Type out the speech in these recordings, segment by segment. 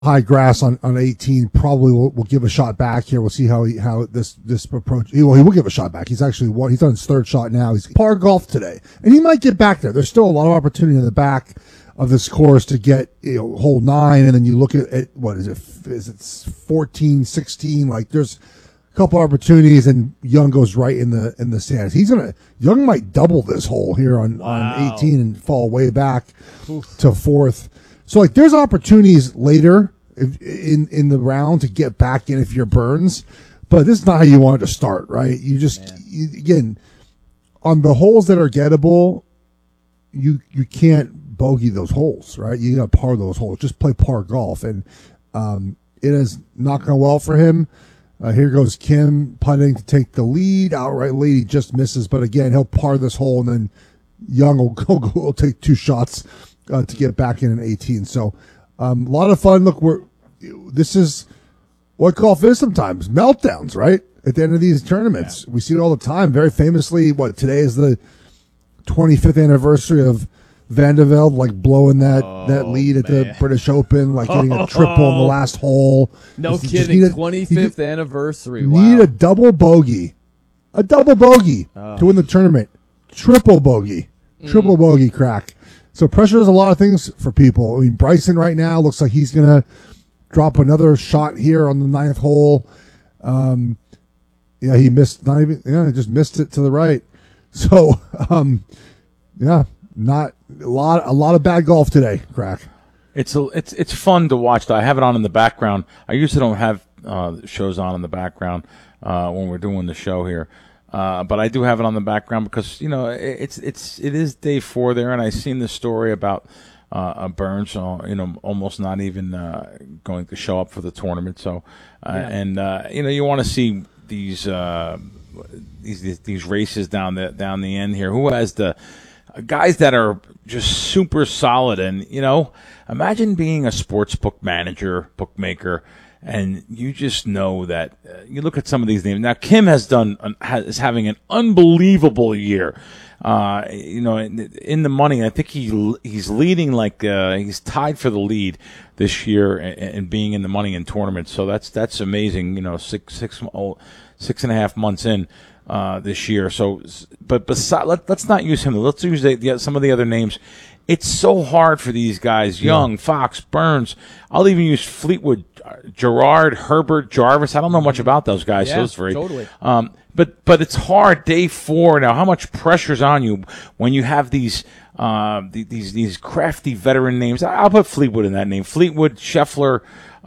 high grass on 18. Probably will give a shot back here. We'll see how this approach. He will give a shot back. He's actually he's done his third shot now. He's par golf today, and he might get back there. There's still a lot of opportunity in the back of this course to get hole 9, and then you look at what is it? Is it 14, 16? Like there's a couple opportunities, and Young goes right in the stands. Young might double this hole here on 18 and fall way back to 4th. So, like, there's opportunities later in the round to get back in if you're Burns, but this is not how you want it to start, right? Again, on the holes that are gettable, you can't bogey those holes, right? You got to par those holes. Just play par golf, and it has not gone well for him. Here goes Kim putting to take the lead. Outright lead, he just misses, but again, he'll par this hole, and then Young will take 2 shots to get back in 18. So a lot of fun. Look, this is what golf is sometimes. Meltdowns, right? At the end of these tournaments. Yeah. We see it all the time. Very famously, today is the 25th anniversary of Van de Velde, like blowing that lead at the British Open, like getting a triple in the last hole. No kidding. 25th anniversary. Wow. Need a double bogey. To win the tournament. Triple bogey. Triple bogey crack. So pressure does a lot of things for people. I mean, Bryson right now looks like he's going to drop another shot here on the 9th hole. He missed just missed it to the right. So, not a lot of bad golf today, crack. It's fun to watch, though. I have it on in the background. I usually don't have shows on in the background when we're doing the show here. But I do have it on the background because it is day 4 there, and I seen this story about Burns, almost not even going to show up for the tournament. So, you want to see these races down the end here. Who has the guys that are just super solid? And imagine being a sports book manager, bookmaker. And you just know that you look at some of these names. Now, Kim is having an unbelievable year. In the money, I think he's leading he's tied for the lead this year and being in the money in tournaments. So that's amazing. 6.5 months in this year. So, but let's not use him. Let's use some of the other names. It's so hard for these guys, Young, Fox, Burns. I'll even use Fleetwood, Gerard, Herbert, Jarvis. I don't know much about those guys. Yeah, those three. Totally. But it's hard. Day 4 now. How much pressure's on you when you have these crafty veteran names? I'll put Fleetwood in that name. Fleetwood, Scheffler.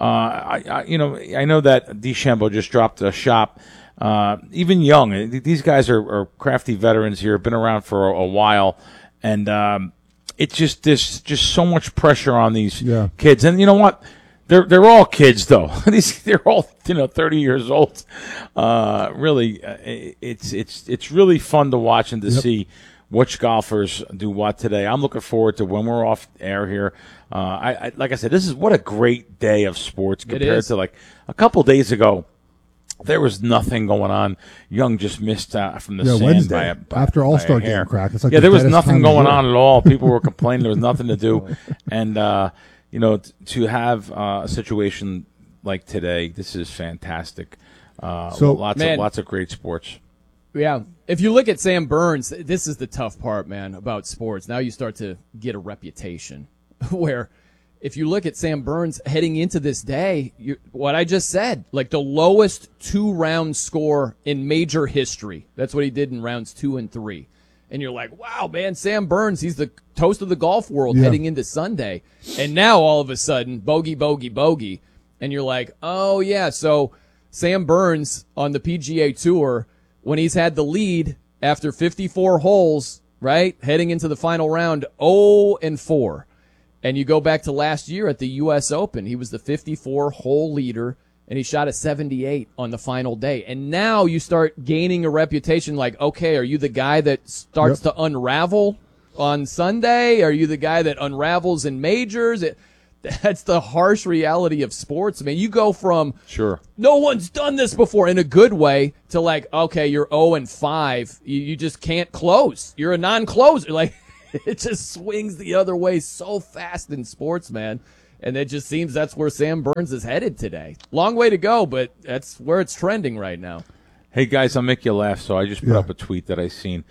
I know that DeChambeau just dropped a shot. Even Young. These guys are crafty veterans here. Been around for a while, and it's just there's just so much pressure on these kids. And you know what? They're all kids though. They're all 30 years old. Really, it's really fun to watch and to see which golfers do what today. I'm looking forward to when we're off air here. Like I said, this is what a great day of sports compared to like a couple days ago. There was nothing going on. Young just missed from the sand Wednesday, after All-Star game crack. It's like there was nothing going on at all. People were complaining there was nothing to do. And, to have a situation like today, this is fantastic. Lots of great sports. Yeah. If you look at Sam Burns, this is the tough part, man, about sports. Now you start to get a reputation where – if you look at Sam Burns heading into this day, what I just said, like the lowest 2-round score in major history. That's what he did in rounds 2 and 3. And you're like, wow, man, Sam Burns, he's the toast of the golf world heading into Sunday. And now all of a sudden, bogey, bogey, bogey. And you're like, oh, yeah, so Sam Burns on the PGA Tour, when he's had the lead after 54 holes, right, heading into the final round, 0-4. And you go back to last year at the U.S. Open, he was the 54-hole leader, and he shot a 78 on the final day. And now you start gaining a reputation like, okay, are you the guy that starts to unravel on Sunday? Are you the guy that unravels in majors? That's the harsh reality of sports. I mean, you go from no one's done this before in a good way to like, okay, you're 0-5. You just can't close. You're a non-closer. Like, it just swings the other way so fast in sports, man. And it just seems that's where Sam Burns is headed today. Long way to go, but that's where it's trending right now. Hey, guys, I'll make you laugh, so I just put Yeah. up a tweet that I seen.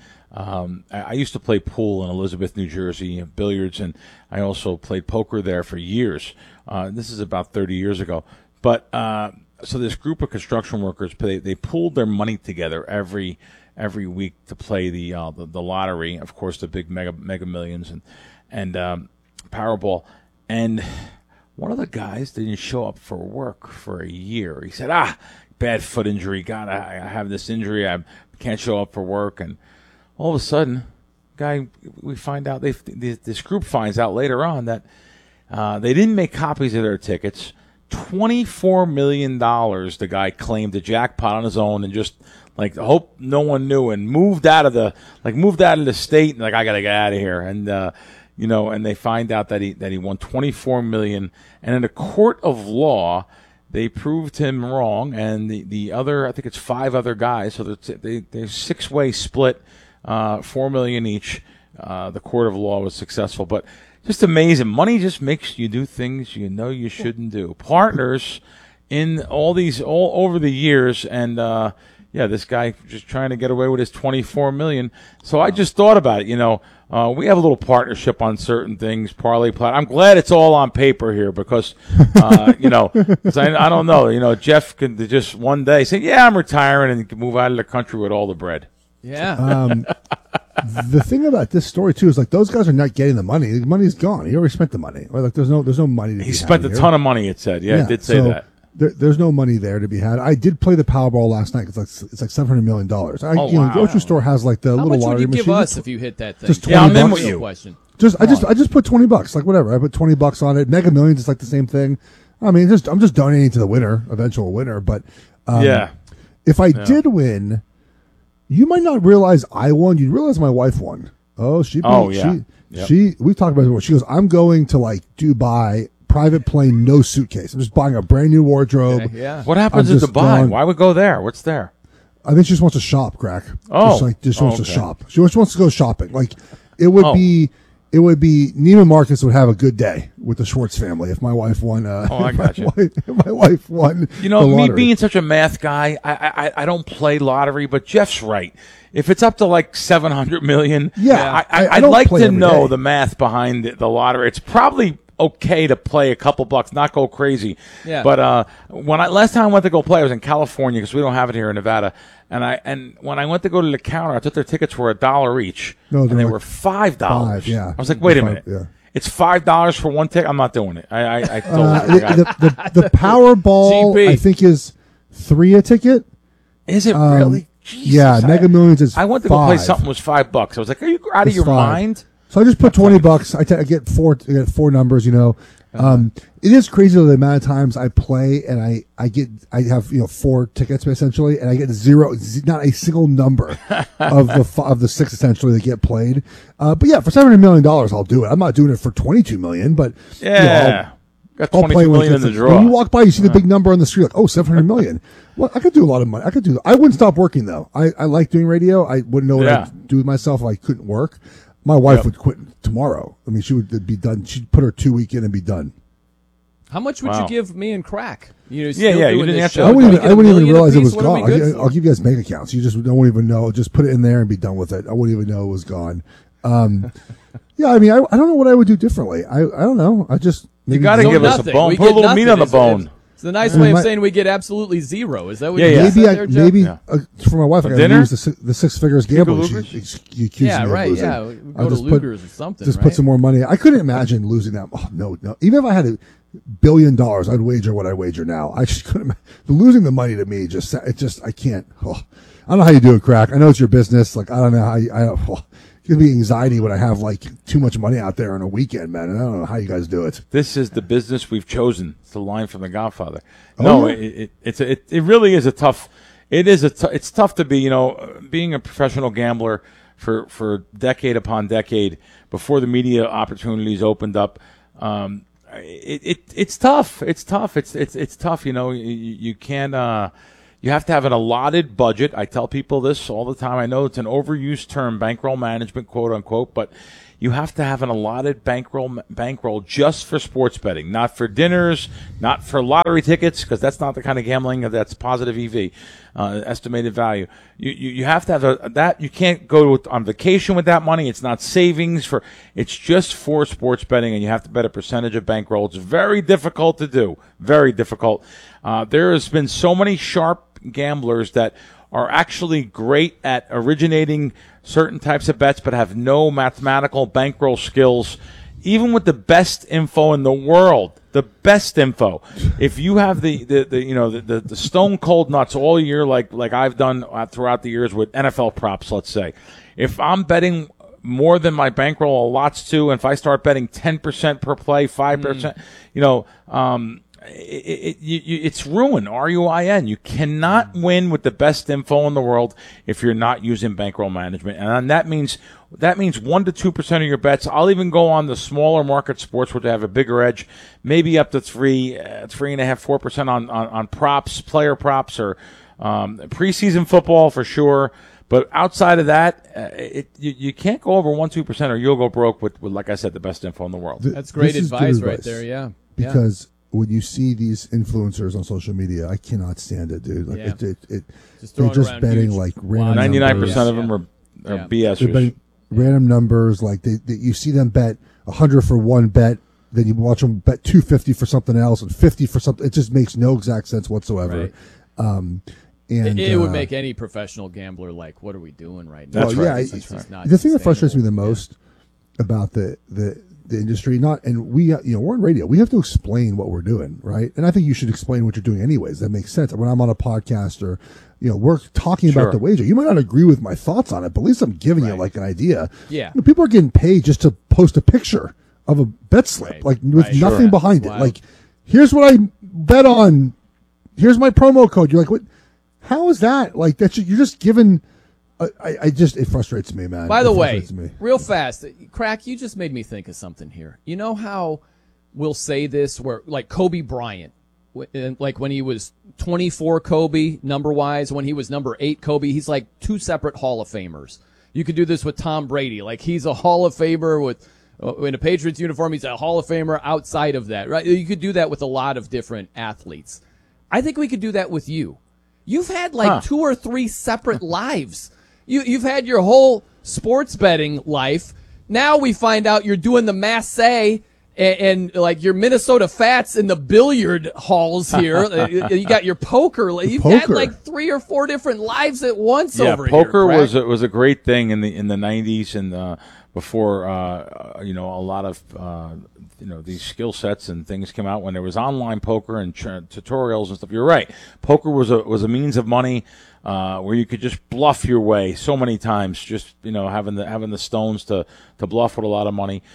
I used to play pool in Elizabeth, New Jersey, billiards, and I also played poker there for years. This is about 30 years ago. But so this group of construction workers, they pooled their money together every week to play the lottery, of course, the big Mega Millions and Powerball. And one of the guys didn't show up for work for a year. He said, bad foot injury. God, I have this injury. I can't show up for work. And all of a sudden, we find out, this group finds out later on that they didn't make copies of their tickets. $24 million the guy claimed the jackpot on his own and just hope no one knew and moved out of the state and I got to get out of here. And and they find out that he won $24 million, and in a court of law, they proved him wrong, and the other, I think it's 5 other guys, so they're 6-way split, $4 million each. The court of law was successful, but just amazing. Money just makes you do things you know you shouldn't do. Partners in all over the years, and this guy just trying to get away with his $24 million. So I just thought about it. We have a little partnership on certain things. Parlay Plat. I'm glad it's all on paper here because, 'cause I don't know. Jeff can just one day say, "Yeah, I'm retiring," and he can move out of the country with all the bread. Yeah. The thing about this story too is those guys are not getting the money. The money's gone. He already spent the money. Right? There's no money. To he spent a ton of money. It said, it did say that. There's no money there to be had. I did play the Powerball last night because it's like $700 million. The grocery store has the How little much lottery would you machine. give us if you hit that thing? Just Yeah, I'm in $20. with you. Question. I just put $20. Whatever. I put $20 on it. Mega Millions is the same thing. I mean, I'm just donating to the winner, eventual winner. But if I did win, you might not realize I won. You'd realize my wife won. Oh, she. We talked about it before. She goes, I'm going to Dubai. Private plane, no suitcase. I'm just buying a brand new wardrobe. Okay, yeah. What happens in Dubai? Why would go there? What's there? I think she just wants to shop, Crack. Oh, just wants to okay. shop. She just wants to go shopping. It would be Neiman Marcus would have a good day with the Schwartz family if my wife won. I got you. If my wife won. Me the lottery. being such a math guy, I don't play lottery, but Jeff's right. If it's up to $700 million, I'd don't like play to every know day. the math behind the lottery. It's probably okay to play a couple bucks, not go crazy. Yeah. But last time I went to go play, I was in California because we don't have it here in Nevada. And when I went to go to the counter, I thought their tickets were $1 each. No, and they they're were $5. $5, yeah. I was like, wait a minute. Yeah. It's $5 for one ticket. I'm not doing it. I totally forgot. The Powerball, GP. I think, is $3 a ticket. Is it really? Jesus, Yeah, Mega Millions is I went to go play $5. something was $5. I was like, are you out of It's your $5. mind? So I just put $20. I get four numbers. It is crazy the amount of times I play and I have 4 tickets essentially, and I get not a single number of the 6 essentially that get played. But yeah, for $700 million, I'll do it. I'm not doing it for $22 million, but Got I'll play $22 when million it in the gets- draw. When you walk by, you see the big number on the screen, $700 million. Well, I could do a lot of money. I wouldn't stop working though. I like doing radio. I wouldn't know what I'd do with myself if I couldn't work. My wife would quit tomorrow. I mean, she would be done. She'd put her 2 week in and be done. How much would you give me and Crack? You didn't answer. I wouldn't Get a even million realize it apiece? was What are we gone. good for? I'll give you guys bank accounts. You just don't even know. Just put it in there and be done with it. I wouldn't even know it was gone. Yeah, I mean, I don't know what I would do differently. I don't know. I just You got to So give us a nothing. bone. We Put a get little meat on the nothing. bone. It's a nice way of My- saying we get absolutely zero. Is that what Yeah, you yeah. said there, Jeff? For my wife, I got to dinner? use the six figures gambling. Luger's? You accuse Yeah, me of right. losing. Yeah, we I'll go to just Luger's or something. Just right? put some more money. I couldn't imagine losing that. Oh no. Even if I had $1 billion, I'd wager what I wager now. I just couldn't. Losing the money to me I can't. I don't know how you do it, Crack. I know it's your business. I don't know how you. It gives me anxiety when I have too much money out there on a weekend, man. And I don't know how you guys do it. This is the business we've chosen. It's the line from The Godfather. Oh, No, yeah? it really is a tough. It's tough to be being a professional gambler for decade upon decade before the media opportunities opened up. It's tough. It's tough. It's tough. You can't. You have to have an allotted budget. I tell people this all the time. I know it's an overused term, bankroll management, quote unquote, but you have to have an allotted bankroll just for sports betting, not for dinners, not for lottery tickets, because that's not the kind of gambling that's positive EV, estimated value. You have to have that. You can't go on vacation with that money. It's not savings for. It's just for sports betting, and you have to bet a percentage of bankroll. It's very difficult to do. Very difficult. There has been so many sharp gamblers that are actually great at originating certain types of bets but have no mathematical bankroll skills, even with the best info in the world. The best info. If you have the stone cold nuts all year, like I've done throughout the years with NFL props, let's say, if I'm betting more than my bankroll allots to, and if I start betting 10% per play, 5%, it's ruin, RUIN. You cannot win with the best info in the world if you're not using bankroll management, and that means 1 to 2% of your bets. I'll even go on the smaller market sports, which have a bigger edge, maybe up to 3.5%, 4% on props, player props, or preseason football for sure. But outside of that, you can't go over 1-2%, or you'll go broke with, like I said, the best info in the world. That's great advice right there. Yeah, because when you see these influencers on social media, I cannot stand it, dude. Like they're just betting like random 99% of them are BS. They're betting random numbers. Like you see them bet 100 for one bet, then you watch them bet 250 for something else and 50 for something. It just makes no exact sense whatsoever. Right. And it would make any professional gambler like, what are we doing right now? That's right. The thing that frustrates me the most about the industry, we're in radio. We have to explain what we're doing, right? And I think you should explain what you're doing anyways. That makes sense. When I'm on a podcast or, we're talking about the wager. You might not agree with my thoughts on it, but at least I'm giving you like an idea. Yeah. People are getting paid just to post a picture of a bet slip, with nothing behind it. Like, here's what I bet on. Here's my promo code. You're like, what? How is that? Like, you're just giving. It frustrates me, man. By the way, real fast, Crack, you just made me think of something here. You know how we'll say this, where like Kobe Bryant, like when he was 24 Kobe, number-wise, when he was number 8 Kobe, he's like 2 separate Hall of Famers. You could do this with Tom Brady. Like, he's a Hall of Famer in a Patriots uniform. He's a Hall of Famer outside of that, right? You could do that with a lot of different athletes. I think we could do that with you. You've had like 2 or 3 separate lives. You've had your whole sports betting life. Now we find out you're doing the Massey and like your Minnesota Fats in the billiard halls here. You got your poker. You've had like 3 or 4 different lives at once over here. Yeah, poker was a great thing in the 90s and before a lot of these skill sets and things came out, when there was online poker and tutorials and stuff. You're right. Poker was a means of money where you could just bluff your way so many times, just having the stones to bluff with a lot of money.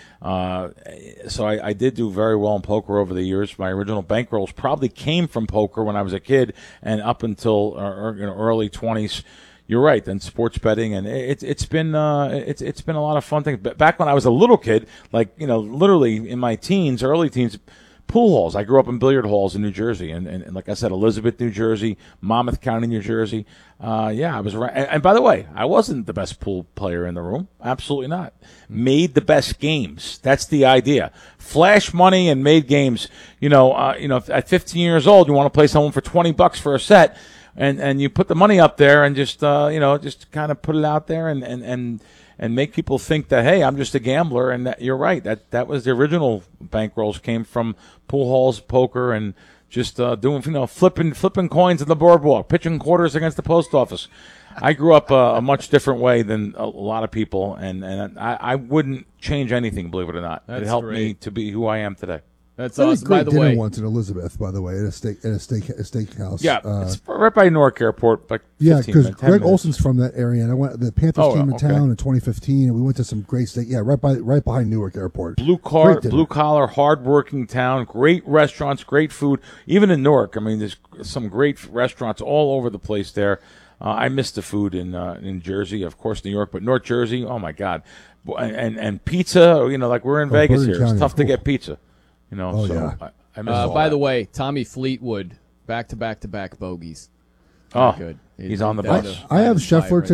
So I did do very well in poker over the years. My original bankrolls probably came from poker when I was a kid and up until early 20s. You're right. Then sports betting, and it's been a lot of fun things. But back when I was a little kid, like literally in my early teens, pool halls. I grew up in billiard halls in New Jersey, and like I said, Elizabeth, New Jersey, Monmouth County, New Jersey. I was around. And by the way, I wasn't the best pool player in the room. Absolutely not. Made the best games. That's the idea. Flash money and made games. At 15 years old, you want to play someone for $20 for a set. And you put the money up there and just kind of put it out there and make people think that, hey, I'm just a gambler. And you're right. That was the original bankrolls came from pool halls, poker, and just doing flipping coins in the boardwalk, pitching quarters against the post office. I grew up a much different way than a lot of people, and I wouldn't change anything, believe it or not. It helped me to be who I am today. That's awesome. By the way, once in Elizabeth, by the way, at a steakhouse. Yeah, it's right by Newark Airport. Like because Greg Olson's from that area, and the Panthers came in town in 2015, and we went to some great steak. Yeah, right behind Newark Airport. Blue collar, hardworking town. Great restaurants, great food. Even in Newark, I mean, there's some great restaurants all over the place there. I miss the food in Jersey, of course, New York, but North Jersey, oh my God, and pizza. Like we're in Vegas here, it's tough to get pizza. I miss by the way, Tommy Fleetwood, back-to-back bogeys. Good. He's on the bench. I have Scheffler today.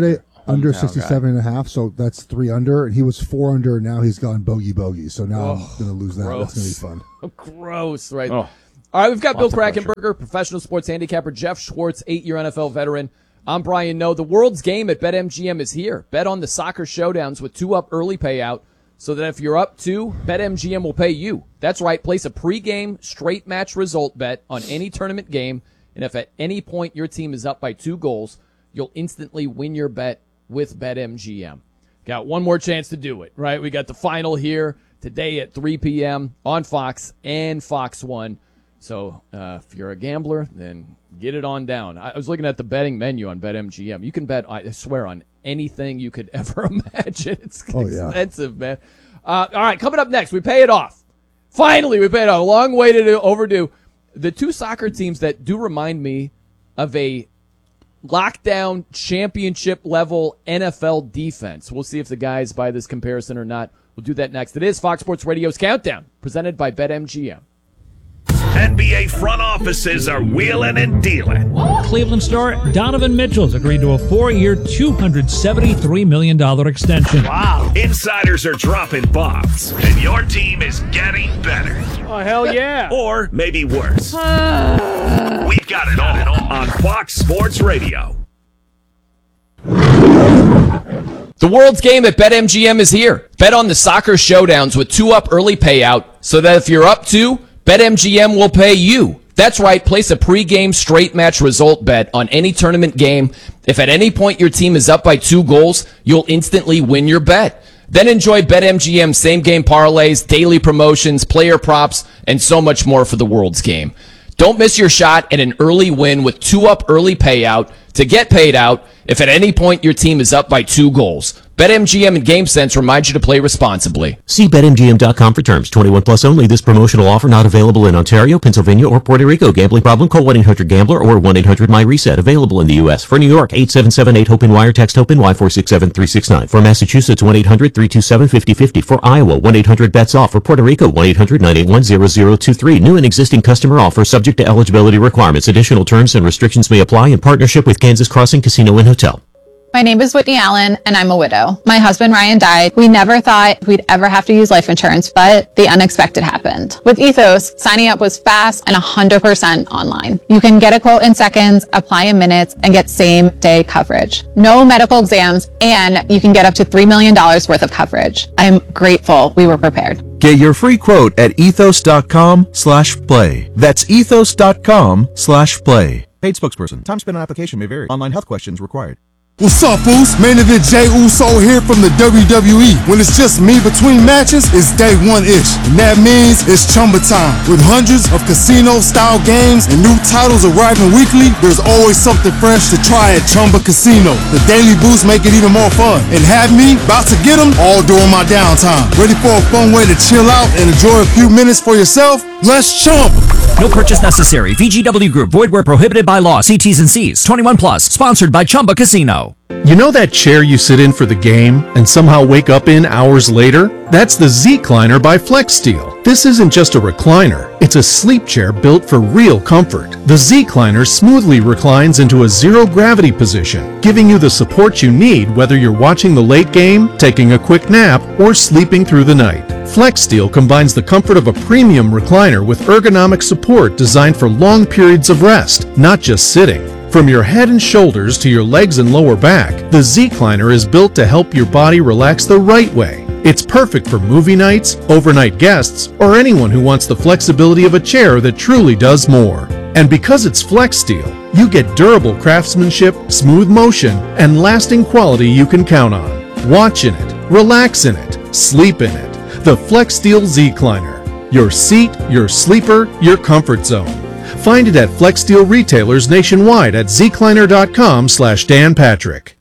under Hometown 67.5, so that's 3 under, and he was 4 under, and now he's gone bogey. So now I'm going to lose that. gross. That's going to be fun. Gross, right? Oh. All right, we've got Bill Lots of pressure. Krakenberger, professional sports handicapper, Jeff Schwartz, 8-year NFL veteran. I'm Brian Noe. The world's game at BetMGM is here. Bet on the soccer showdowns with 2-up early payout so that if you're up 2, BetMGM will pay you. That's right. Place a pregame straight match result bet on any tournament game, and if at any point your team is up by 2 goals, you'll instantly win your bet with BetMGM. Got one more chance to do it, right? We got the final here today at 3 p.m. on Fox and Fox 1. So if you're a gambler, then get it on down. I was looking at the betting menu on BetMGM. You can bet, I swear, on anything you could ever imagine. It's expensive, man. All right, coming up next, we pay it off. Finally, we pay it off. A long way to overdue. The 2 soccer teams that do remind me of a lockdown championship level NFL defense. We'll see if the guys buy this comparison or not. We'll do that next. It is Fox Sports Radio's Countdown, presented by BetMGM. NBA front offices are wheeling and dealing. Cleveland star Donovan Mitchell's agreed to a 4-year, $273 million extension. Wow. Insiders are dropping bombs, and your team is getting better. Oh, hell yeah. Or maybe worse. We've got it all on Fox Sports Radio. The world's game at BetMGM is here. Bet on the soccer showdowns with 2-up early payout so that if you're up 2, BetMGM will pay you. That's right. Place a pregame straight match result bet on any tournament game. If at any point your team is up by 2 goals, you'll instantly win your bet. Then enjoy BetMGM same-game parlays, daily promotions, player props, and so much more for the world's game. Don't miss your shot at an early win with 2-up early payout to get paid out if at any point your team is up by 2 goals. BetMGM and GameSense remind you to play responsibly. See BetMGM.com for terms. 21 plus only. This promotional offer not available in Ontario, Pennsylvania, or Puerto Rico. Gambling problem? Call 1-800-GAMBLER or 1-800-MyReset. Available in the U.S. For New York, 877-8-HOPE-NY or text HOPE-NY 467-369. For Massachusetts, 1-800-327-5050. For Iowa, 1-800-BETS-OFF. For Puerto Rico, 1-800-981-0023. New and existing customer offer subject to eligibility requirements. Additional terms and restrictions may apply in partnership with Kansas Crossing Casino and Hotel. My name is Whitney Allen, and I'm a widow. My husband, Ryan, died. We never thought we'd ever have to use life insurance, but the unexpected happened. With Ethos, signing up was fast and 100% online. You can get a quote in seconds, apply in minutes, and get same-day coverage. No medical exams, and you can get up to $3 million worth of coverage. I'm grateful we were prepared. Get your free quote at ethos.com/play. That's ethos.com/play. Paid spokesperson. Time spent on application may vary. Online health questions required. What's up, Boost? Main event Jey Uso here from the WWE. When it's just me between matches, it's day one-ish. And that means it's Chumba time. With hundreds of casino-style games and new titles arriving weekly, there's always something fresh to try at Chumba Casino. The Daily Boost make it even more fun. And have me about to get them all during my downtime. Ready for a fun way to chill out and enjoy a few minutes for yourself? Let's Chumba! No purchase necessary. VGW Group. Void where prohibited by law. See T's and C's. 21 plus. Sponsored by Chumba Casino. You know that chair you sit in for the game and somehow wake up in hours later? That's the Z-Cliner by FlexSteel. This isn't just a recliner. It's a sleep chair built for real comfort. The Z-Cliner smoothly reclines into a zero-gravity position, giving you the support you need whether you're watching the late game, taking a quick nap, or sleeping through the night. FlexSteel combines the comfort of a premium recliner with ergonomic support designed for long periods of rest, not just sitting. From your head and shoulders to your legs and lower back, the Z-Cliner is built to help your body relax the right way. It's perfect for movie nights, overnight guests, or anyone who wants the flexibility of a chair that truly does more. And because it's FlexSteel, you get durable craftsmanship, smooth motion, and lasting quality you can count on. Watch in it, relax in it, sleep in it. The FlexSteel Z-Cliner. Your seat, your sleeper, your comfort zone. Find it at FlexSteel retailers nationwide at zcliner.com/Dan Patrick.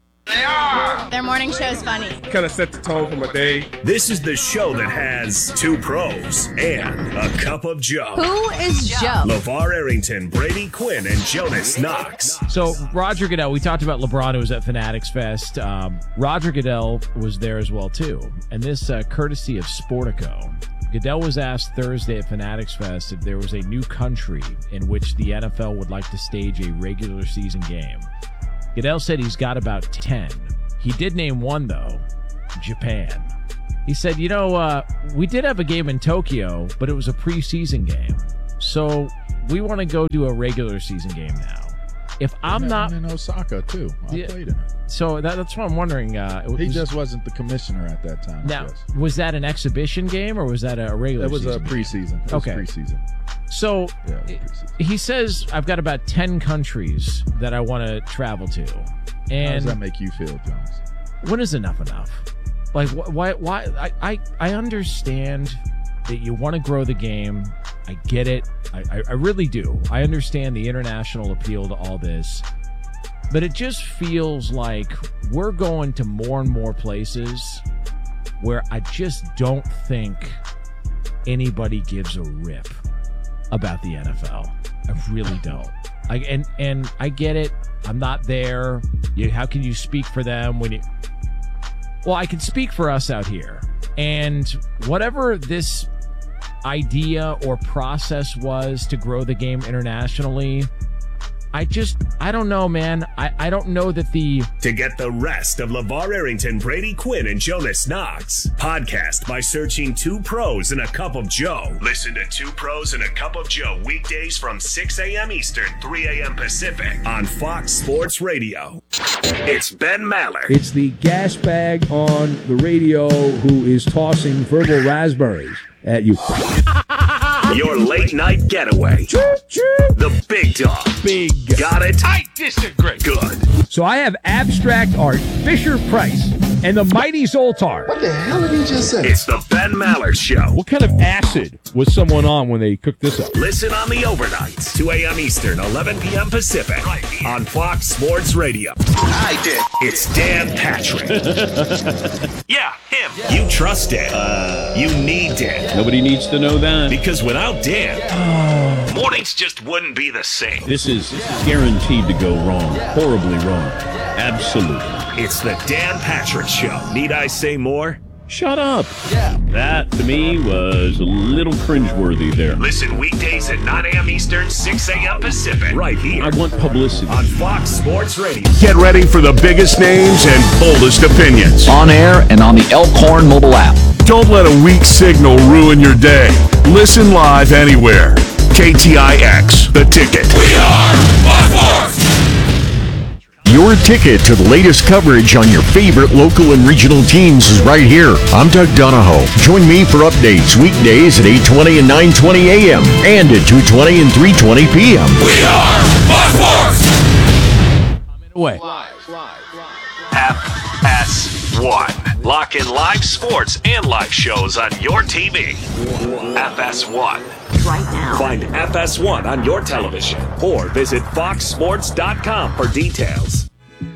Their morning show's funny. Kind of set the tone for my day. This is the show that has 2 pros and a cup of Joe. Who is Joe? LeVar Arrington, Brady Quinn, and Jonas Knox. So Roger Goodell, we talked about LeBron who was at Fanatics Fest. Roger Goodell was there as well too. And this courtesy of Sportico. Goodell was asked Thursday at Fanatics Fest if there was a new country in which the NFL would like to stage a regular season game. Goodell said he's got about 10. He did name one, though, Japan. He said, we did have a game in Tokyo, but it was a preseason game. So we want to go to a regular season game now. If I'm not in Osaka too, I played in it. So that's what I'm wondering. He just wasn't the commissioner at that time. Now, was that an exhibition game or was that a regular? It was season a preseason. It was preseason. So he says I've got about 10 countries that I want to travel to. And how does that make you feel, Jones? When is enough? Like why? I understand that you want to grow the game. I get it. I really do. I understand the international appeal to all this. But it just feels like we're going to more and more places where I just don't think anybody gives a rip about the NFL. I really don't. And I get it. I'm not there. How can you speak for them when you... Well, I can speak for us out here. And whatever this idea or process was to grow the game internationally, I don't know, man. I don't know that the... To get the rest of LeVar Arrington, Brady Quinn, and Jonas Knox, podcast by searching 2 Pros and a Cup of Joe. Listen to 2 Pros and a Cup of Joe weekdays from 6 a.m. Eastern, 3 a.m. Pacific on Fox Sports Radio. It's Ben Maller. It's the gas bag on the radio who is tossing verbal raspberries at you. Your late night getaway. The big dog. Big. Got it? I disagree. Good. So I have abstract art, Fisher-Price, and the mighty Zoltar. What the hell did he just say? It's the Ben Maller Show. What kind of acid was someone on when they cooked this up? Listen on the overnights, 2 a.m. Eastern, 11 p.m. Pacific, right on Fox Sports Radio. I did. It's Dan Patrick. Yeah, him. Yeah. You trust Dan. You need Dan. Nobody needs to know that. Because without Dan, mornings just wouldn't be the same. This is guaranteed to go wrong. Horribly wrong. Absolutely. It's the Dan Patrick Show. Need I say more? Shut up. Yeah. That, to me, was a little cringeworthy there. Listen weekdays at 9 a.m. Eastern, 6 a.m. Pacific. Right here. I want publicity. On Fox Sports Radio. Get ready for the biggest names and boldest opinions. On air and on the Elkhorn mobile app. Don't let a weak signal ruin your day. Listen live anywhere. KTIX, The Ticket. We are Fox Sports. Your ticket to the latest coverage on your favorite local and regional teams is right here. I'm Doug Donahoe. Join me for updates weekdays at 8:20 and 9:20 a.m. and at 2:20 and 3:20 p.m. We are Fox Sports. Away. FS1. Lock in live sports and live shows on your TV. FS1. Right now. Find FS1 on your television or visit foxsports.com for details.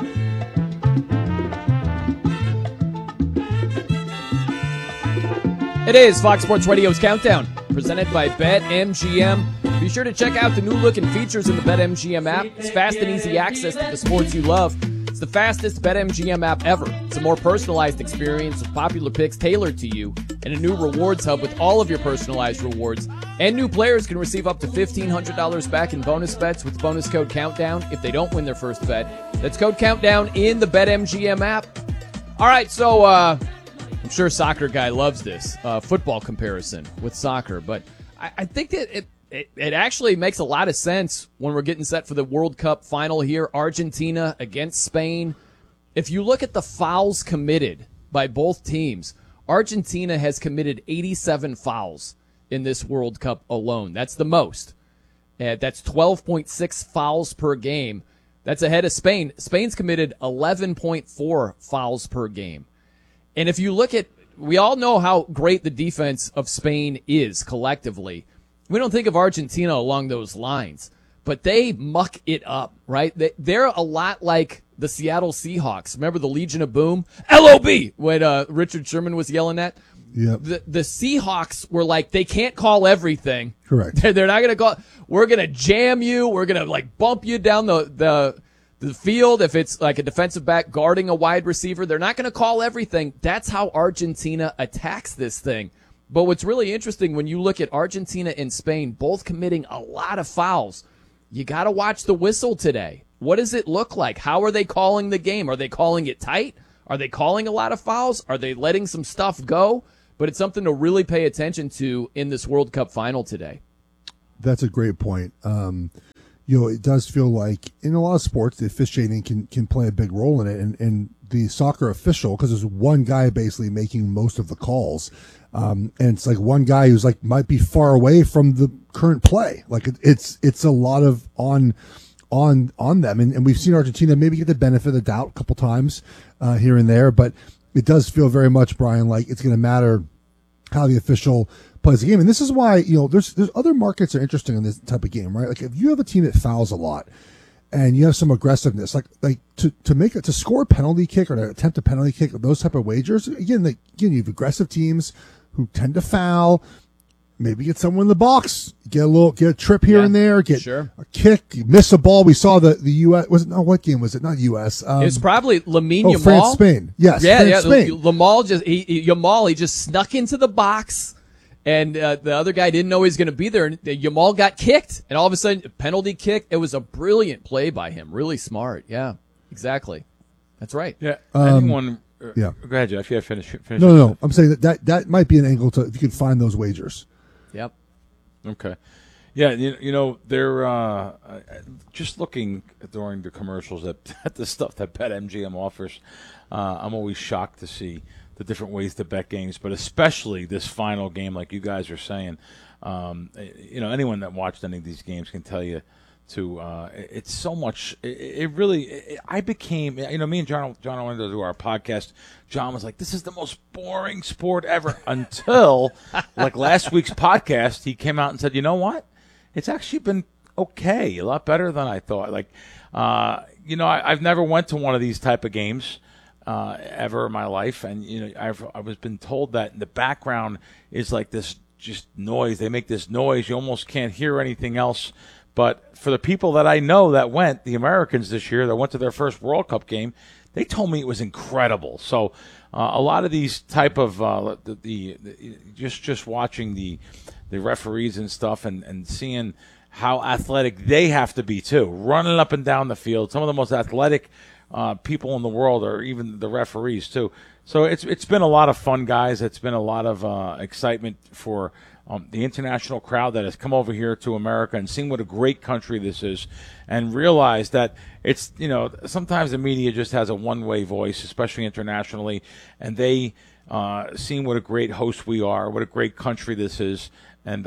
It is Fox Sports Radio's Countdown, presented by BetMGM. Be sure to check out the new look and features in the BetMGM app. It's fast and easy access to the sports you love. It's the fastest BetMGM app ever. It's a more personalized experience with popular picks tailored to you and a new rewards hub with all of your personalized rewards. And new players can receive up to $1,500 back in bonus bets with bonus code COUNTDOWN if they don't win their first bet. That's code COUNTDOWN in the BetMGM app. All right, so I'm sure soccer guy loves this football comparison with soccer, but I think that it actually makes a lot of sense when we're getting set for the World Cup final here, Argentina against Spain. If you look at the fouls committed by both teams, Argentina has committed 87 fouls in this World Cup alone. That's the most. That's 12.6 fouls per game. That's ahead of Spain. Spain's committed 11.4 fouls per game. And if you look at, we all know how great the defense of Spain is collectively. We don't think of Argentina along those lines, but they muck it up, right? They're a lot like the Seattle Seahawks. Remember the Legion of Boom? LOB, when Richard Sherman was yelling that? Yep. The Seahawks were like, they can't call everything. Correct. They're not going to call, we're going to jam you. We're going to like bump you down the field. If it's like a defensive back guarding a wide receiver, they're not going to call everything. That's how Argentina attacks this thing. But what's really interesting when you look at Argentina and Spain both committing a lot of fouls, you got to watch the whistle today. What does it look like? How are they calling the game? Are they calling it tight? Are they calling a lot of fouls? Are they letting some stuff go? But it's something to really pay attention to in this World Cup final today. That's a great point. It does feel like in a lot of sports, the officiating can play a big role in it. And the soccer official, because there's one guy basically making most of the calls. And it's like one guy who's like might be far away from the current play. Like it's a lot of on them. And we've seen Argentina maybe get the benefit of the doubt a couple times here and there. But it does feel very much, Brian, like it's going to matter how the official plays the game. And this is why, there's other markets that are interesting in this type of game, right? Like if you have a team that fouls a lot and you have some aggressiveness, like to score a penalty kick or to attempt a penalty kick, those type of wagers, again, you have aggressive teams who tend to foul, maybe get someone in the box, get a trip here and there, get a kick, miss a ball. We saw the U.S. What game was it? Not U.S. It was probably Lamine Yamal. France, Spain. Yes. Yeah. Spain. Yamal just snuck into the box. And the other guy didn't know he was going to be there. And Yamal got kicked. And all of a sudden, penalty kick. It was a brilliant play by him. Really smart. Yeah, exactly. That's right. Yeah. Anyone. Yeah. Go ahead, Jeff. Yeah, finish. No. I'm saying that might be an angle if you could find those wagers. Yep. Okay. Yeah, they're just looking during the commercials at the stuff that BetMGM offers. I'm always shocked to see the different ways to bet games, but especially this final game, like you guys are saying. Anyone that watched any of these games can tell you it's so much. I became, me and John wanted to do our podcast. John was like, this is the most boring sport ever until like last week's podcast, he came out and said, you know what? It's actually been okay, a lot better than I thought. Like, I've never went to one of these type of games ever in my life, and I was been told that in the background is like this just noise. They make this noise, you almost can't hear anything else. But for the people that I know that went, the Americans this year that went to their first World Cup game, they told me it was incredible. So a lot of these type of just watching the referees and stuff and seeing how athletic they have to be too, running up and down the field. Some of the most athletic people in the world, or even the referees too. So it's been a lot of fun, guys. It's been a lot of excitement for the international crowd that has come over here to America and seen what a great country this is, and realize that it's, sometimes the media just has a one-way voice, especially internationally, and they seen what a great host we are, what a great country this is, and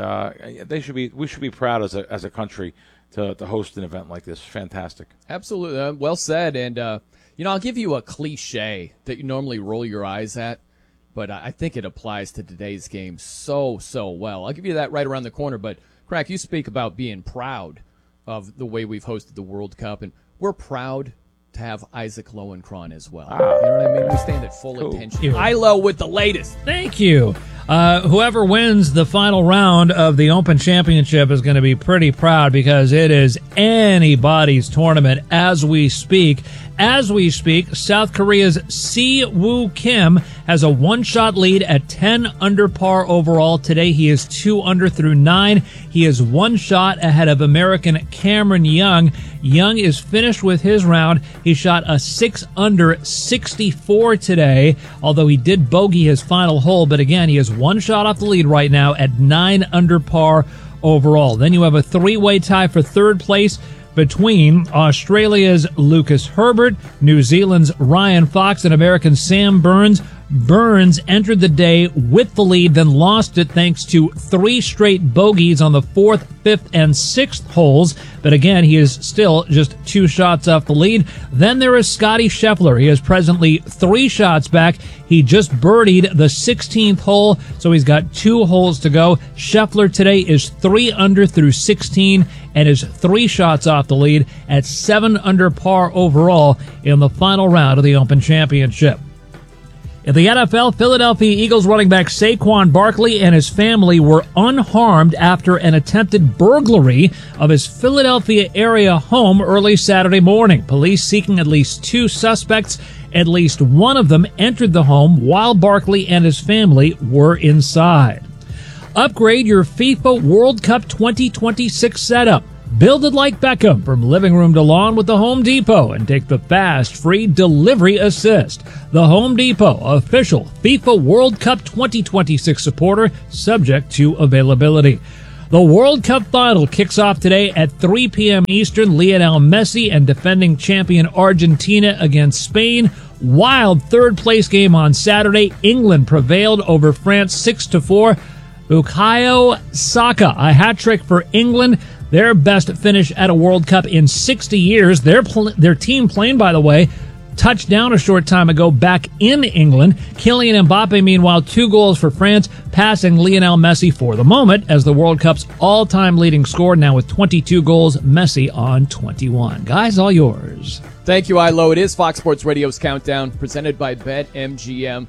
we should be proud as a country to host an event like this. Fantastic. Absolutely. Well said. And, I'll give you a cliche that you normally roll your eyes at, but I think it applies to today's game so well. I'll give you that right around the corner. But, Crack, you speak about being proud of the way we've hosted the World Cup, and we're proud to have Isaac Lowenkron as well. You know what I mean? We stand at full attention. ILO with the latest. Thank you. Whoever wins the final round of the Open Championship is going to be pretty proud, because it is anybody's tournament as we speak. As we speak, South Korea's Si-Woo Kim has a one-shot lead at 10 under par overall. Today he is 2 under through 9. He is one shot ahead of American Cameron Young. Young is finished with his round. He shot a 6 under 64 today, although he did bogey his final hole. But again, he is one shot off the lead right now at 9 under par overall. Then you have a three-way tie for third place between Australia's Lucas Herbert, New Zealand's Ryan Fox, and American Sam Burns. Burns entered the day with the lead, then lost it thanks to 3 straight bogeys on the 4th, 5th, and 6th holes. But again, he is still just 2 shots off the lead. Then there is Scottie Scheffler. He is presently 3 shots back. He just birdied the 16th hole, so he's got 2 holes to go. Scheffler today is 3 under through 16 and is 3 shots off the lead at 7 under par overall in the final round of the Open Championship. In the NFL, Philadelphia Eagles running back Saquon Barkley and his family were unharmed after an attempted burglary of his Philadelphia area home early Saturday morning. Police seeking at least 2 suspects. At least one of them entered the home while Barkley and his family were inside. Upgrade your FIFA World Cup 2026 setup. Build it like Beckham from living room to lawn with the Home Depot and take the fast, free delivery assist. The Home Depot, official FIFA World Cup 2026 supporter, subject to availability. The World Cup final kicks off today at 3 p.m. Eastern. Lionel Messi and defending champion Argentina against Spain. Wild third-place game on Saturday. England prevailed over France 6-4. Bukayo Saka, a hat trick for England. Their best finish at a World Cup in 60 years. Their team playing, by the way, touched down a short time ago back in England. Kylian Mbappe, meanwhile, 2 goals for France, passing Lionel Messi for the moment as the World Cup's all-time leading scorer, now with 22 goals, Messi on 21. Guys, all yours. Thank you, Ilo. It is Fox Sports Radio's Countdown, presented by BetMGM.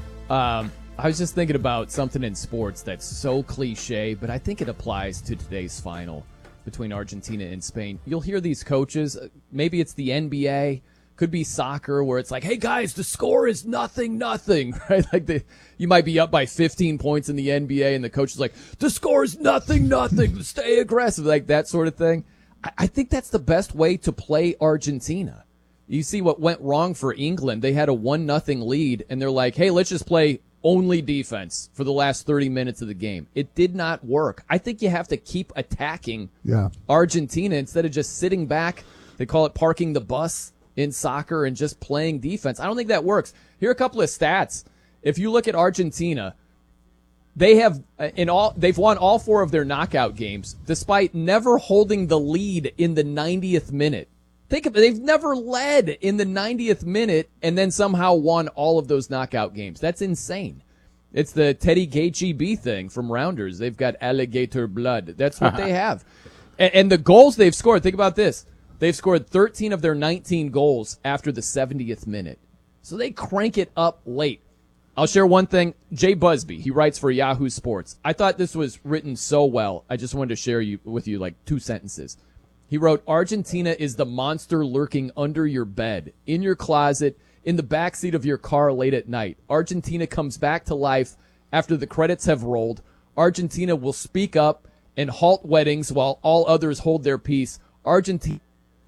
I was just thinking about something in sports that's so cliche, but I think it applies to today's final between Argentina and Spain. You'll hear these coaches, maybe it's the NBA, could be soccer, where it's like, hey guys, the score is nothing, right? Like you might be up by 15 points in the NBA, and the coach is like, the score is nothing, stay aggressive, like that sort of thing. I think that's the best way to play Argentina. You see what went wrong for England. They had a 1-0 lead, and they're like, hey, let's just play only defense for the last 30 minutes of the game. It did not work. I think you have to keep attacking Argentina instead of just sitting back. They call it parking the bus in soccer and just playing defense. I don't think that works. Here are a couple of stats. If you look at Argentina, they've won all 4 of their knockout games despite never holding the lead in the 90th minute. Think of it. They've never led in the 90th minute and then somehow won all of those knockout games. That's insane. It's the Teddy Gaethje thing from Rounders. They've got alligator blood. That's what they have. And the goals they've scored, think about this. They've scored 13 of their 19 goals after the 70th minute. So they crank it up late. I'll share one thing. Jay Busby, he writes for Yahoo Sports. I thought this was written so well. I just wanted to share with you like 2 sentences. He wrote, Argentina is the monster lurking under your bed, in your closet, in the backseat of your car late at night. Argentina comes back to life after the credits have rolled. Argentina will speak up and halt weddings while all others hold their peace. Argentina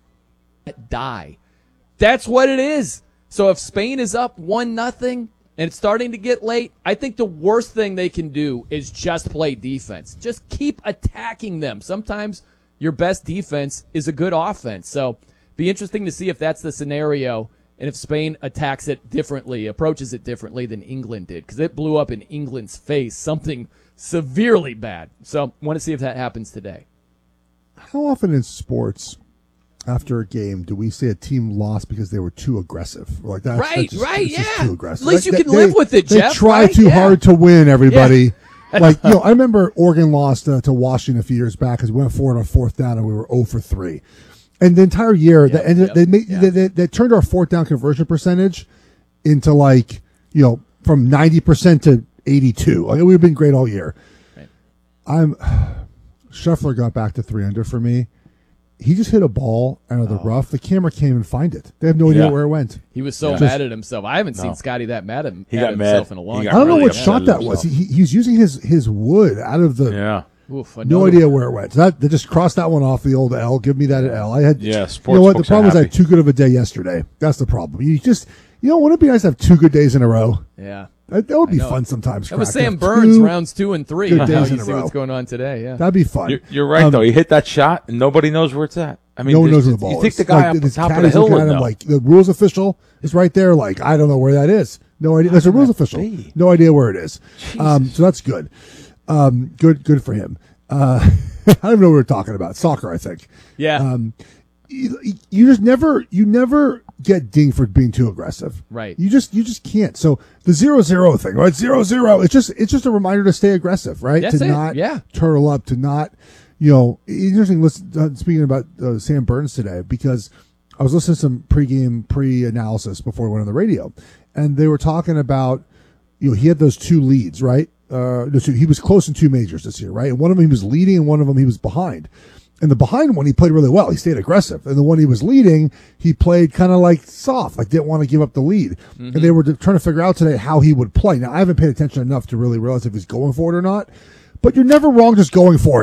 die. That's what it is. So if Spain is up 1-0 and it's starting to get late, I think the worst thing they can do is just play defense. Just keep attacking them. Sometimes your best defense is a good offense. So be interesting to see if that's the scenario and if Spain attacks it differently, approaches it differently than England did, because it blew up in England's face, something severely bad. So want to see if that happens today. How often in sports, after a game, do we say a team lost because they were too aggressive? Like that, right, just too aggressive. At least you can live with it, Jeff. They try too hard to win, everybody. Like, I remember Oregon lost to Washington a few years back because we went forward on 4th down and we were 0 for 3. And the entire year, they turned our 4th down conversion percentage into from 90% to 82. Like, we've been great all year. Right. Scheffler got back to 3 under for me. He just hit a ball out of the rough. The camera can't even find it. They have no idea where it went. He was so mad at himself. I haven't seen Scotty that mad at himself in a long time. I don't know what shot that was. He was using his wood out of the. Yeah. Oof, no idea where it went. So they just crossed that one off the old L. Give me that L. I had. Yeah. Sports. You know what? The problem is I had too good of a day yesterday. That's the problem. Wouldn't it be nice to have 2 good days in a row? Yeah. That would be fun sometimes. That was Sam Burns rounds 2 and 3. Good days you in a see row. what's going on today. Yeah. That'd be fun. You're right though. He hit that shot and nobody knows where it's at. I mean, no one knows where the ball is. You think the guy up the top of the hill would know? Like the rules official is right there. Like, I don't know where that is. No idea. There's a rules official. No idea where it is. So that's good. Good for him. I don't even know what we're talking about. Soccer, I think. Yeah. You never get dinged for being too aggressive. Right. You just can't. So the 0-0 thing, right? 0-0. It's just a reminder to stay aggressive, right? That's not it. turtle up, to not, interesting. Speaking about Sam Burns today, because I was listening to some pre-analysis before we went on the radio, and they were talking about, he had those 2 leads, right? He was close in 2 majors this year, right? And one of them he was leading, and one of them he was behind. And the behind one, he played really well. He stayed aggressive. And the one he was leading, he played kind of like soft, like didn't want to give up the lead. Mm-hmm. And they were trying to figure out today how he would play. Now, I haven't paid attention enough to really realize if he's going for it or not. But you're never wrong just going for it.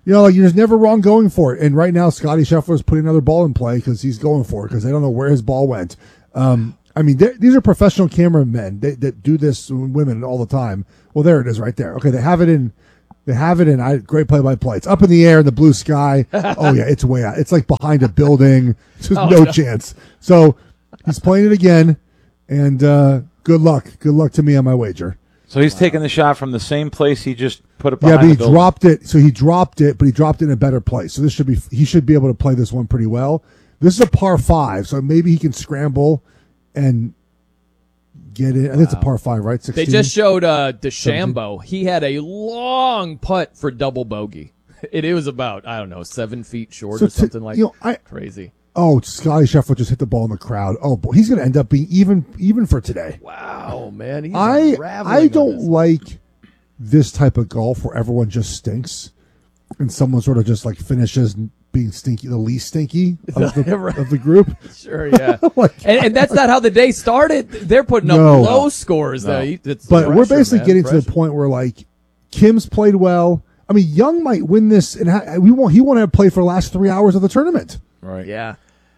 You know, like you're just never wrong going for it. And right now, Scotty Scheffler's putting another ball in play because he's going for it because they don't know where his ball went. I mean, these are professional cameramen that do this with women all the time. Well, there it is right there. Okay, they have it in. Great play-by-play. It's up in the air in the blue sky. Oh yeah, it's way out. It's like behind a building. There's no chance. So he's playing it again, and good luck. Good luck to me on my wager. So he's taking the shot from the same place he just put it Yeah, behind but he the building. dropped it. So he dropped it, but he dropped it in a better place. So he should be able to play this one pretty well. This is a par 5, so maybe he can scramble and get it. I think it's a par 5, right? 16? They just showed DeChambeau. He had a long putt for double bogey. It was about, I don't know, 7 feet short or something like crazy. Oh, Scotty Scheffler just hit the ball in the crowd. Oh, boy, he's going to end up being even for today. Wow, man. He's I don't like this type of golf where everyone just stinks and someone sort of just like finishes being stinky, the least stinky of the group. Sure, yeah. and that's not how the day started. They're putting up low scores. No. But we're basically getting to the point where like Kim's played well. I mean, Young might win this, and he won't have played for the last 3 hours of the tournament. Right. Yeah.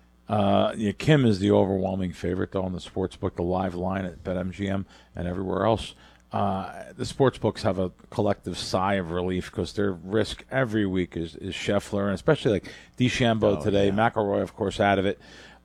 Kim is the overwhelming favorite, though, in the sportsbook, the live line at BetMGM and everywhere else. The sportsbooks have a collective sigh of relief because their risk every week is Scheffler, and especially like DeChambeau today. Yeah. McIlroy, of course, out of it.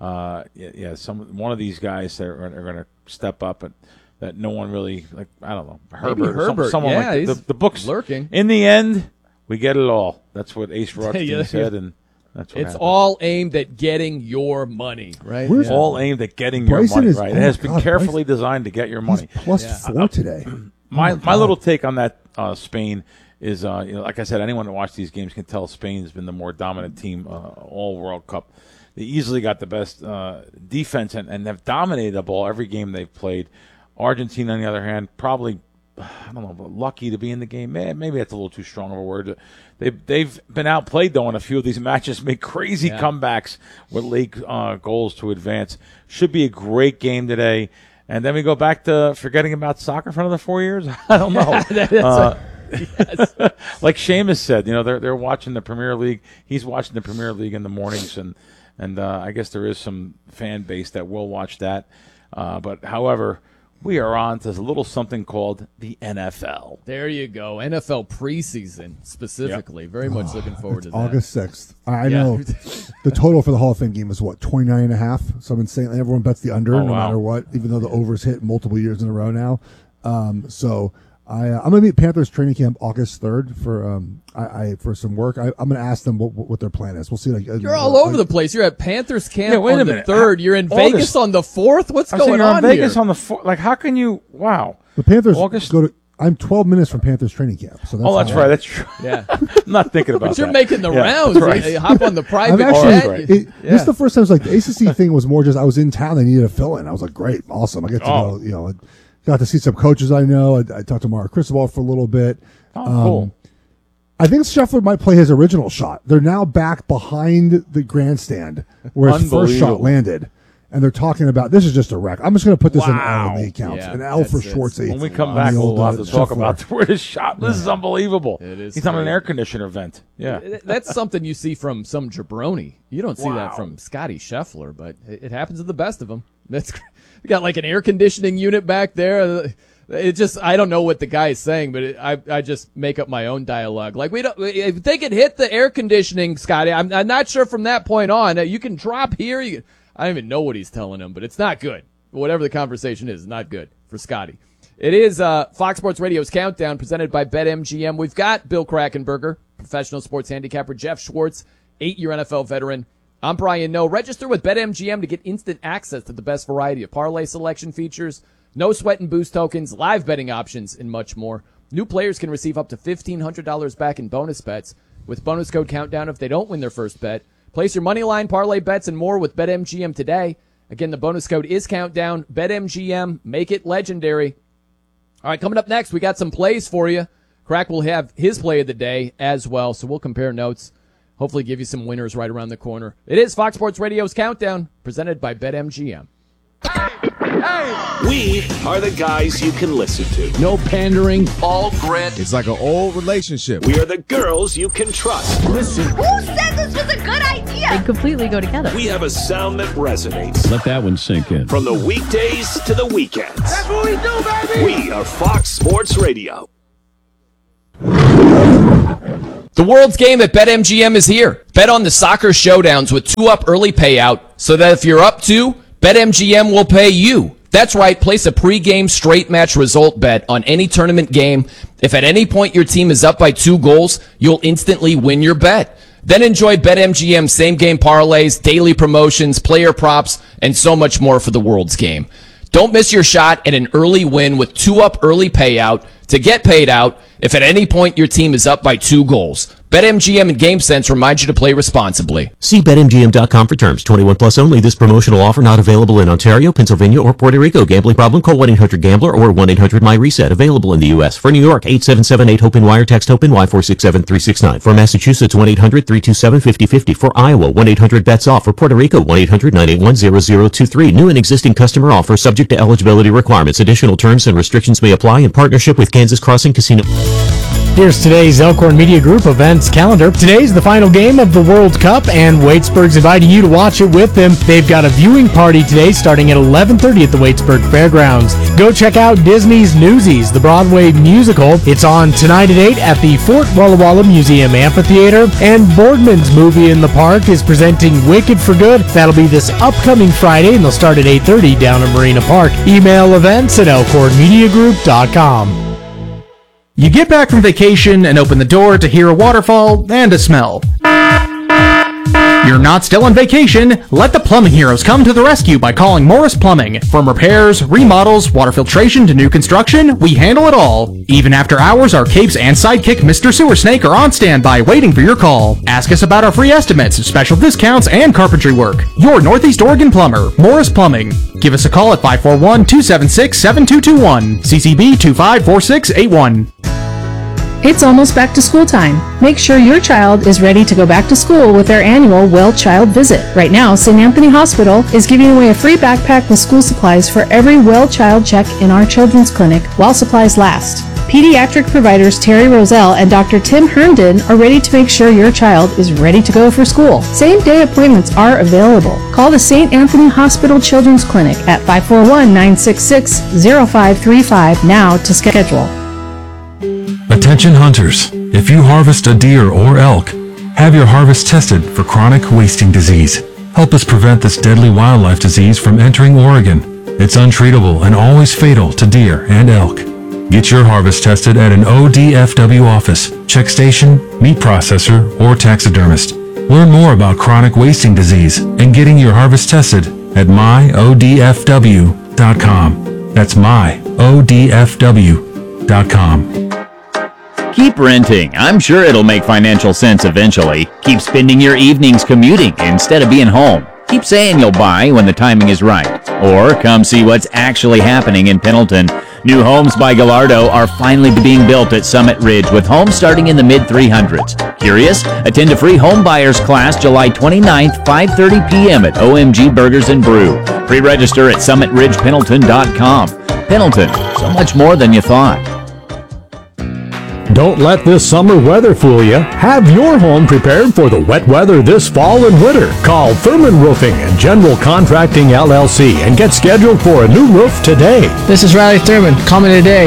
One of these guys are going to step up, and that no one really, like, I don't know, Herbert. Someone like the books lurking. In the end, we get it all. That's what Ace Rothstein said, and that's what it's happened. all aimed at getting your money, right? All aimed at getting your money, right? It has been carefully designed to get your money. Plus 4 today. My little take on that Spain is, like I said, anyone that watched these games can tell Spain's been the more dominant team all World Cup. They easily got the best defense and have dominated the ball every game they've played. Argentina, on the other hand, probably, I don't know, but lucky to be in the game. Maybe that's a little too strong of a word. They've been outplayed, though, in a few of these matches, made crazy comebacks with late goals to advance. Should be a great game today. And then we go back to forgetting about soccer for another 4 years? I don't know. Yes. Like Seamus said, they're watching the Premier League. He's watching the Premier League in the mornings, and I guess there is some fan base that will watch that. But, however, we are on to a little something called the NFL. There you go. NFL preseason, specifically. Yep. Very much looking forward to that. August 6th. I know the total for the Hall of Fame game is, 29.5? Some insane. Everyone bets the under no matter what, even though the over's hit multiple years in a row now. So I'm going to be at Panthers training camp August 3rd for some work. I'm going to ask them what their plan is. We'll see. You're all over the place. You're at Panthers camp on the 3rd. You're in Vegas on the 4th. What's going on here? Vegas on the 4th. Like, how can you? Wow. The Panthers I'm 12 minutes from Panthers training camp. So that's right. That's true. Yeah. I'm not thinking about but that. you're making the rounds. Right. You hop on the private jet. This is the first time. Like the ACC thing was more just I was in town. They needed a fill-in. I was like, great, awesome. I get to go. Got to see some coaches I know. I talked to Mark Cristobal for a little bit. Cool. I think Scheffler might play his original shot. They're now back behind the grandstand where his first shot landed. And they're talking about, this is just a wreck. I'm just going to put this in L in the account. An L for Schwartzy. When we come back, we'll have to talk about where his shot. This is unbelievable. It is. He's on an air conditioner vent. Yeah. That's something you see from some jabroni. You don't see that from Scotty Scheffler, but it happens to the best of them. You got like an air conditioning unit back there. It just, I don't know what the guy is saying, but I just make up my own dialogue. Like, if they could hit the air conditioning, Scotty, I'm not sure from that point on. You can drop here. I don't even know what he's telling him, but it's not good. Whatever the conversation is, not good for Scotty. It is Fox Sports Radio's Countdown presented by BetMGM. We've got Bill Krackomberger, professional sports handicapper, Jeff Schwartz, 8-year NFL veteran. I'm Brian Noe. Register with BetMGM to get instant access to the best variety of parlay selection features, no sweat and boost tokens, live betting options, and much more. New players can receive up to $1,500 back in bonus bets with bonus code Countdown if they don't win their first bet. Place your money line, parlay bets, and more with BetMGM today. Again, the bonus code is Countdown. BetMGM, make it legendary. All right, coming up next, we got some plays for you. Crack will have his play of the day as well, so we'll compare notes. Hopefully give you some winners right around the corner. It is Fox Sports Radio's Countdown, presented by BetMGM. We are the guys you can listen to. No pandering. All grit. It's like an old relationship. We are the girls you can trust. Listen. Who said this was a good idea? They completely go together. We have a sound that resonates. Let that one sink in. From the weekdays to the weekends. That's what we do, baby! We are Fox Sports Radio. The World's Game at BetMGM is here. Bet on the soccer showdowns with 2-up early payout so that if you're up 2, BetMGM will pay you. That's right, place a pre-game straight match result bet on any tournament game. If at any point your team is up by 2 goals, you'll instantly win your bet. Then enjoy BetMGM same-game parlays, daily promotions, player props, and so much more for the World's Game. Don't miss your shot at an early win with 2-up early payout to get paid out if at any point your team is up by 2 goals. BetMGM and GameSense remind you to play responsibly. See BetMGM.com for terms. 21 plus only. This promotional offer not available in Ontario, Pennsylvania, or Puerto Rico. Gambling problem? Call 1-800-GAMBLER or 1-800-MyReset. Available in the U.S. For New York, 877-8-HOPE-WIRE. Text HOPE-Y467-369. For Massachusetts, 1-800-327-5050. For Iowa, 1-800-BETS-OFF. For Puerto Rico, 1-800-981-0023. New and existing customer offer subject to eligibility requirements. Additional terms and restrictions may apply in partnership with Kansas Crossing Casino. Here's today's Elkhorn Media Group events calendar. Today's the final game of the World Cup, and Waitsburg's inviting you to watch it with them. They've got a viewing party today starting at 11:30 at the Waitsburg Fairgrounds. Go check out Disney's Newsies, the Broadway musical. It's on tonight at 8 at the Fort Walla Walla Museum Amphitheater. And Boardman's Movie in the Park is presenting Wicked for Good. That'll be this upcoming Friday, and they'll start at 8:30 down at Marina Park. Email events at elkhornmediagroup.com. You get back from vacation and open the door to hear a waterfall and a smell. You're not still on vacation. Let the plumbing heroes come to the rescue by calling Morris Plumbing. From repairs, remodels, water filtration to new construction, we handle it all. Even after hours, our capes and sidekick Mr. Sewer Snake are on standby waiting for your call. Ask us about our free estimates, special discounts, and carpentry work. Your Northeast Oregon plumber, Morris Plumbing. Give us a call at 541-276-7221. CCB 254681. It's almost back to school time. Make sure your child is ready to go back to school with their annual Well Child visit. Right now, St. Anthony Hospital is giving away a free backpack with school supplies for every Well Child check in our children's clinic while supplies last. Pediatric providers Terry Roselle and Dr. Tim Herndon are ready to make sure your child is ready to go for school. Same-day appointments are available. Call the St. Anthony Hospital Children's Clinic at 541-966-0535 now to schedule. Attention hunters, if you harvest a deer or elk, have your harvest tested for chronic wasting disease. Help us prevent this deadly wildlife disease from entering Oregon. It's untreatable and always fatal to deer and elk. Get your harvest tested at an ODFW office, check station, meat processor, or taxidermist. Learn more about chronic wasting disease and getting your harvest tested at myodfw.com. That's myodfw.com. Keep renting. I'm sure it'll make financial sense eventually. Keep spending your evenings commuting instead of being home. Keep saying you'll buy when the timing is right. Or come see what's actually happening in Pendleton. New homes by Gallardo are finally being built at Summit Ridge with homes starting in the mid-300s. Curious? Attend a free home buyers class July 29th, 5:30 p.m. at OMG Burgers and Brew. Pre-register at summitridgependleton.com. Pendleton, so much more than you thought. Don't let this summer weather fool you. Have your home prepared for the wet weather this fall and winter. Call Thurman Roofing and General Contracting LLC and get scheduled for a new roof today. This is Riley Thurman. Call me today,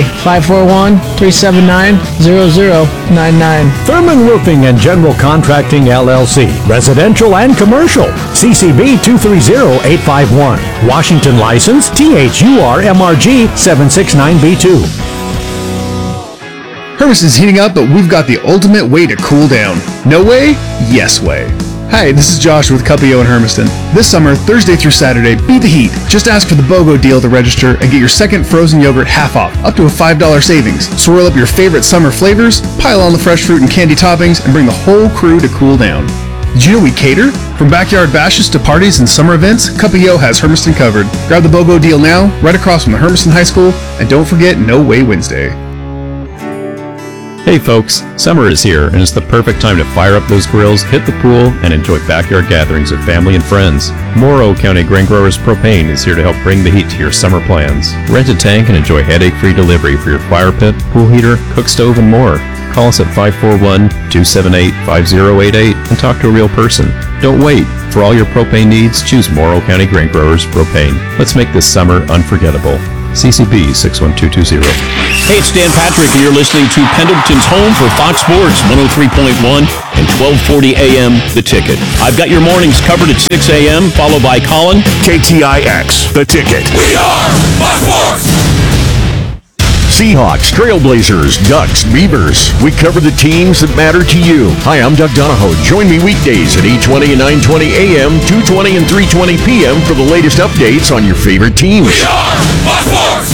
541-379-0099. Thurman Roofing and General Contracting LLC. Residential and commercial. CCB 230851. Washington license THURMRG 769B2. Hermiston's heating up, but we've got the ultimate way to cool down. No way? Yes way. Hi, this is Josh with Cuppio in Hermiston. This summer, Thursday through Saturday, beat the heat. Just ask for the BOGO deal to register and get your second frozen yogurt half off, up to a $5 savings. Swirl up your favorite summer flavors, pile on the fresh fruit and candy toppings, and bring the whole crew to cool down. Did you know we cater? From backyard bashes to parties and summer events, Cuppio has Hermiston covered. Grab the BOGO deal now, right across from the Hermiston High School, and don't forget No Way Wednesday. Hey folks, summer is here and it's the perfect time to fire up those grills, hit the pool, and enjoy backyard gatherings with family and friends. Morrow County Grain Growers Propane is here to help bring the heat to your summer plans. Rent a tank and enjoy headache-free delivery for your fire pit, pool heater, cook stove, and more. Call us at 541-278-5088 and talk to a real person. Don't wait. For all your propane needs, choose Morrow County Grain Growers Propane. Let's make this summer unforgettable. CCB 61220. Hey, it's Dan Patrick, and you're listening to Pendleton's home for Fox Sports 103.1 and 1240 AM, The Ticket. I've got your mornings covered at 6 a.m., followed by Colin. KTIX, The Ticket. We are Fox Sports! Seahawks, Trailblazers, Ducks, Beavers. We cover the teams that matter to you. Hi, I'm Doug Donahoe. Join me weekdays at 8:20 and 9:20 a.m., 2:20 and 3:20 p.m. for the latest updates on your favorite teams. We are Fox Sports!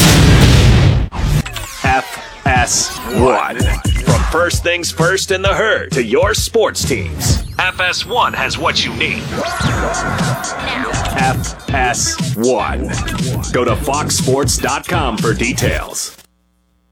FS1. From first things first in the herd to your sports teams, FS1 has what you need. FS1. Go to foxsports.com for details.